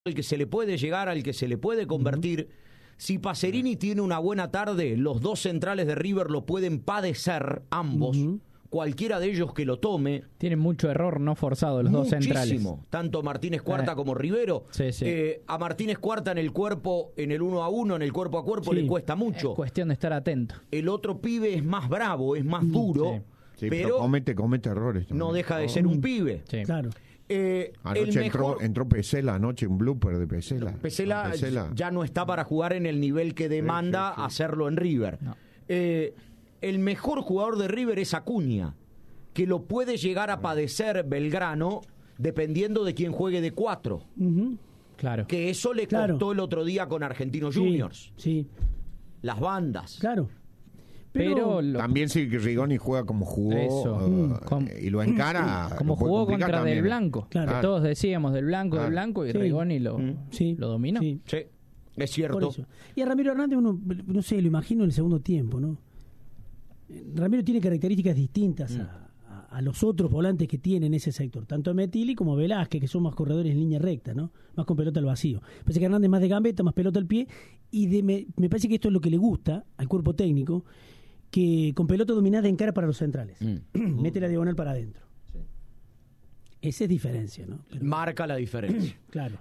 al que se le puede llegar, al que se le puede convertir. Si Pacerini tiene una buena tarde, los dos centrales de River lo pueden padecer, ambos. Cualquiera de ellos que lo tome. Tienen mucho error no forzado los dos centrales. Muchísimo. Tanto Martínez Cuarta como Rivero. Sí, sí. A Martínez Cuarta en el cuerpo, en el 1 a 1, en el cuerpo a cuerpo, le cuesta mucho. Es cuestión de estar atento. El otro pibe es más bravo, es más duro. Sí, pero comete errores también. No deja de ser un pibe. Sí. Claro. Anoche entró Pesela, anoche un blooper de Pesela. Pesela ya no está para jugar en el nivel que demanda hacerlo en River. No. El mejor jugador de River es Acuña, que lo puede llegar a padecer Belgrano dependiendo de quién juegue de 4. Claro. Que eso le costó el otro día con Argentinos Juniors. Sí. Las bandas. Claro. Pero también sí que Rigoni juega como jugó y lo encara. Como jugó contra también. Del Blanco. Claro. Que todos decíamos Del Blanco y Rigoni lo dominó. Sí. Sí, es cierto. Por eso. Y a Ramiro Hernández uno, no sé, lo imagino en el segundo tiempo, ¿no? Ramiro tiene características distintas a los otros volantes que tiene en ese sector, tanto Metilli como Velázquez, que son más corredores en línea recta, ¿no? Más con pelota al vacío. Parece que Hernández más de gambeta, más pelota al pie, y me parece que esto es lo que le gusta al cuerpo técnico, que con pelota dominada encara para los centrales. Mete la diagonal para adentro. Sí. Esa es diferencia, ¿no? Pero marca la diferencia. Claro.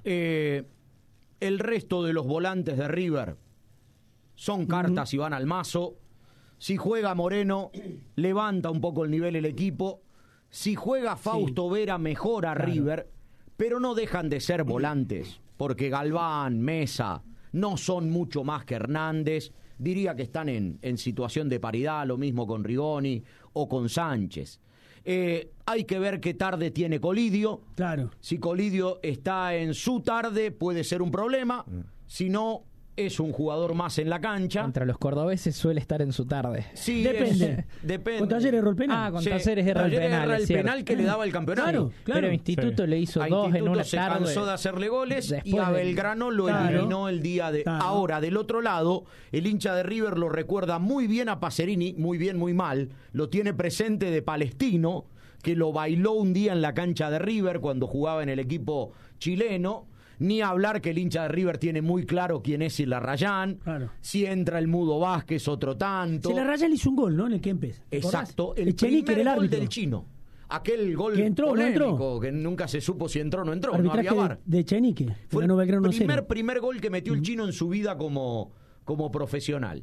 El resto de los volantes de River son cartas y van al mazo. Si juega Moreno, levanta un poco el nivel el equipo. Si juega Fausto Vera, mejora River. Pero no dejan de ser volantes, porque Galván, Mesa, no son mucho más que Hernández. Diría que están en situación de paridad, lo mismo con Rigoni o con Sánchez. Hay que ver qué tarde tiene Colidio. Claro. Si Colidio está en su tarde, puede ser un problema. Si no, es un jugador más en la cancha. Contra los cordobeses suele estar en su tarde. Sí, depende. Depende. Con Talleres erró el penal. Con Talleres erró el penal. Era el penal que le daba el campeonato. Claro. Pero Instituto le hizo a 2 en Instituto una se tarde. cansó de hacerle goles Después y a Belgrano lo eliminó el día de... Claro. Ahora, del otro lado, el hincha de River lo recuerda muy bien a Pacerini, muy bien, muy mal. Lo tiene presente de Palestino, que lo bailó un día en la cancha de River cuando jugaba en el equipo chileno. Ni hablar que el hincha de River tiene muy claro quién es Ilarrayán. Claro. Si entra el Mudo Vázquez, otro tanto. Si Ilarrayán hizo un gol, ¿no? En el Kempes. Exacto, el Echenique primer era el gol árbitro. del chino. Aquel gol Que entró, polémico, ¿no entró? que nunca se supo si entró o no entró, no Arbitraje había VAR. de Echenique. Fue Ganó Belgrano el 1-0. primer gol que metió el chino en su vida como profesional.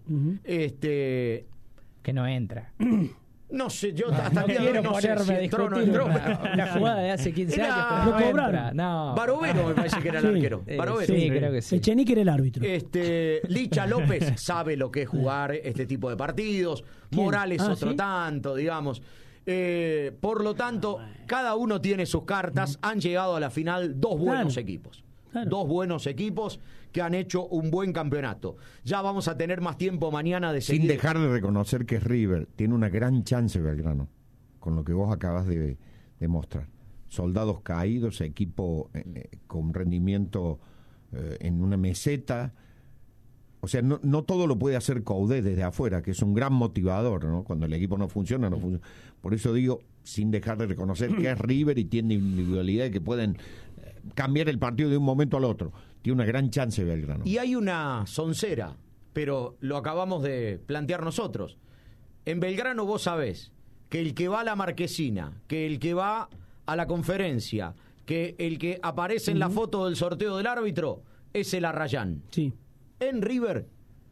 Que no entra. No sé, yo hasta el día de hoy quiero no sé si ponerme a entró o no discutir entró. una jugada de hace 15 Era- años, pero Lo no cobraron. entra. No. Barovero me parece que era el Sí. arquero. Barovero. Sí, creo que sí. Echenique era el árbitro. Licha López sabe lo que es jugar este tipo de partidos. ¿Quién? Morales otro ¿sí? tanto, digamos. Por lo tanto, cada uno tiene sus cartas. Han llegado a la final dos buenos equipos. Claro. Dos buenos equipos que han hecho un buen campeonato. Ya vamos a tener más tiempo mañana de seguir. Sin dejar de reconocer que River tiene una gran chance Belgrano, con lo que vos acabas de mostrar. Soldados caídos, equipo con rendimiento en una meseta. O sea, no todo lo puede hacer Coudet desde afuera, que es un gran motivador, ¿no? Cuando el equipo no funciona, no funciona. Por eso digo, sin dejar de reconocer que es River y tiene individualidad y que pueden cambiar el partido de un momento al otro. Tiene una gran chance Belgrano. Y hay una soncera, pero lo acabamos de plantear nosotros. En Belgrano vos sabés que el que va a la Marquesina, que el que va a la conferencia, que el que aparece en la foto del sorteo del árbitro es el Arrayán. Sí. En River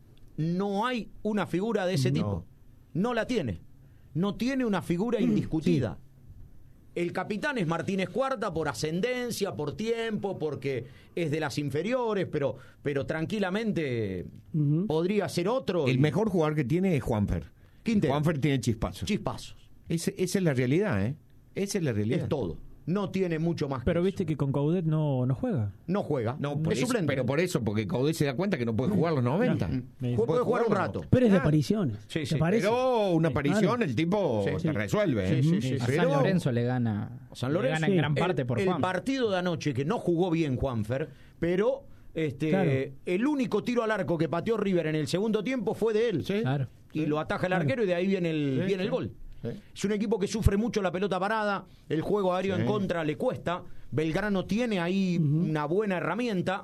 no hay una figura de ese tipo. No la tiene. No tiene una figura indiscutida. El capitán es Martínez Cuarta por ascendencia, por tiempo, porque es de las inferiores, pero tranquilamente podría ser otro. El mejor jugador que tiene es Juanfer. Quintero. Juanfer tiene chispazos. Chispazos. Esa es la realidad, ¿eh? Esa es la realidad. Es todo. No tiene mucho más Pero que viste eso. que con Coudet no juega. No juega. No, por es eso, suplente. pero por eso, porque Coudet se da cuenta que no puede jugar los 90. Puede jugar un rato. Pero es de apariciones. Sí, ¿Te sí. parece? Pero una aparición, Claro. el tipo Sí. te resuelve. Sí, sí, sí. A Pero San Lorenzo le gana. San Le Lorenzo, gana en gran parte por el Juan. partido de anoche, que no jugó bien Juanfer, pero Claro. el único tiro al arco que pateó River en el segundo tiempo fue de él. Claro. Y lo ataja el arquero y de ahí viene el gol. Sí. Es un equipo que sufre mucho la pelota parada, el juego aéreo en contra le cuesta, Belgrano tiene ahí una buena herramienta.